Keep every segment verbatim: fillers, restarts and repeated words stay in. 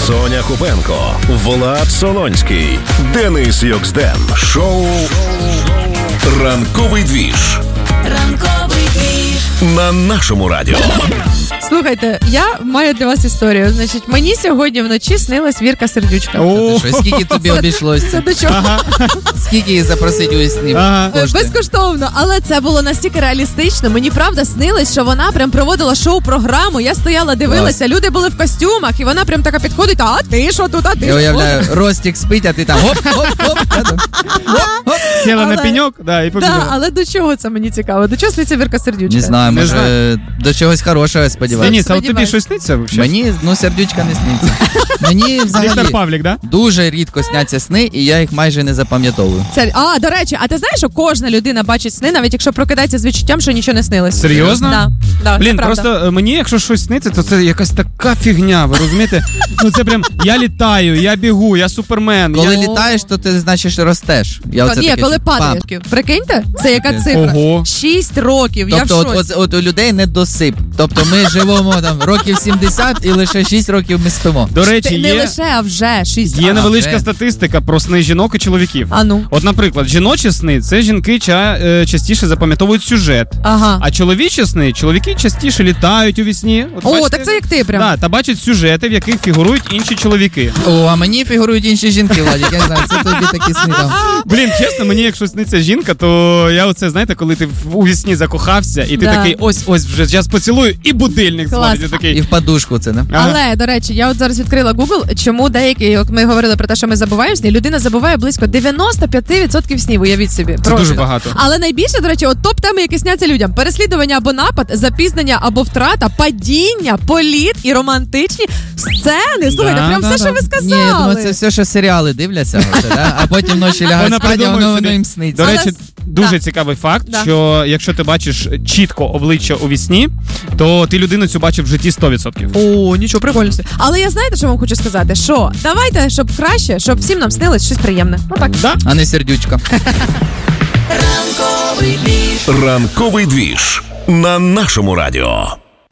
Соня Купенко, Влад Солонський, Денис Йоксден. Шоу «Ранковий двіж». Ранковий двіж. На нашому радіо. Слухайте, я маю для вас історію. Значить, мені сьогодні вночі снилась Вірка Сердючка. О, що, скільки тобі обійшлось? Це до чого? Ага. Скільки її запросити у сні? Ага. Безкоштовно, але це було настільки реалістично. Мені правда снилось, що вона прям проводила шоу-програму. Я стояла, дивилася, Клас. Люди були в костюмах, і вона прям така підходить, а ти що тут, а ти Я що? уявляю, Ростік спить, а ти там гоп-гоп-гоп. Сіла на пеньок, да, і побігла. Да, але до чого це мені цікаво? До чого сниться Вірка Сердючка? Не знаю, Не може знаю. до чогось хорошого сподіваюся. Денис, а от тобі щось сниться взагалі? Мені, ну, Сердючка не сниться. Мені Віктор взагалі Павлік, да? дуже рідко сняться сни, і я їх майже не запам'ятовую. Це, а, до речі, а ти знаєш, що кожна людина бачить сни, навіть якщо прокидається з відчуттям, що нічого не снилось? Серйозно? Да, да, Блін, це правда. просто е, мені, якщо щось сниться, то це якась така фігня, ви розумієте? Ну це прям, я літаю, я бігу, я супермен. Коли я... літаєш, то ти, значить, ростеш. Я оце Ні, таке коли чую. падаєш. Пам. Прикиньте, це яка цифра? Ого. Шість років, я в Тобто, шоці. от, от, от у людей недосип. Тобто ми живемо там років сімдесят і лише шість років ми спимо. До речі, Ти не є, лише, а вже шість. є А, невеличка вже. статистика про сни жінок і чоловіків. А ну. От, наприклад, жіночі сни – це жінки ча, е, частіше запам'ятовують сюжет. Ага. А чоловічі сни – чоловіки частіше літають у вісні. От, О, бачите? так це як ти прям. Да, та бачать сюжети, в яких фігурують інші чоловіки. О, а мені фігурують інші жінки, Владик, я знаю, це тобі такі сни там. Блін, чесно, мені якщо сниться жінка, то я оце, знаєте, коли ти в- у вісні закохався, і ти Да. такий, ось, ось, вже зараз поцілую, і будильник Клас. дзвонить, і такий. І в подушку це, не? Ага. Але, до речі, я от зараз відкрила Google, чому деякі, як ми говорили про те, що ми забуваємо сні, людина забуває близько дев'яносто п'ять відсотків снів, уявіть собі. Це Просто. дуже багато. Але найбільше, до речі, от топ-теми, які сняться людям: переслідування або напад, запізнення або втрата, падіння, політ і романтичні сцени. Слухайте, Да, прям да, все, да. що ви сказали. Ні, я думаю, це все, що серіали дивляться, оце, да? А потім ночі лягають Вона спати, а придумує воно, собі. воно їм сниться. До Але речі, с- дуже да. цікавий факт, Да. що якщо ти бачиш чітко обличчя у вісні, то ти людину цю бачив в житті сто відсотків. О, нічого, прикольно. Але я знаєте, що вам хочу сказати? Що давайте, щоб краще, щоб всім нам снилось щось приємне. Отак. Да? А не сердючка. Ранковий двіж. «Ранковий двіж» на нашому радіо.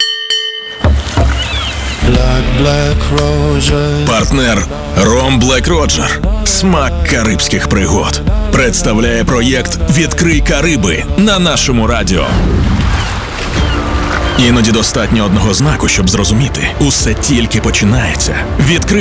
Black, black Roger. Партнер Ром Блек Роджер. Смак карибських пригод. Представляє проєкт «Відкрий Кариби» на нашому радіо. Іноді достатньо одного знаку, щоб зрозуміти. Усе тільки починається. Відкрий